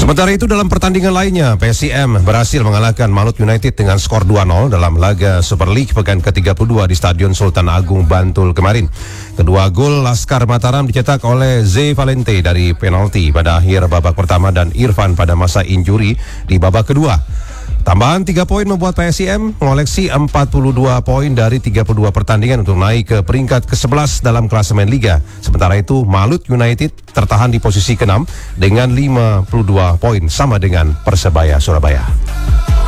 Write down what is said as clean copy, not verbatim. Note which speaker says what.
Speaker 1: Sementara itu dalam pertandingan lainnya, PSIM berhasil mengalahkan Malut United dengan skor 2-0 dalam laga Super League pekan ke-32 di Stadion Sultan Agung Bantul kemarin. Kedua gol Laskar Mataram dicetak oleh Z Valente dari penalti pada akhir babak pertama dan Irfan pada masa injuri di babak kedua. Tambahan 3 poin membuat PSIM mengoleksi 42 poin dari 32 pertandingan untuk naik ke peringkat ke-11 dalam klasemen Liga. Sementara itu Malut United tertahan di posisi ke-6 dengan 52 poin sama dengan Persebaya Surabaya.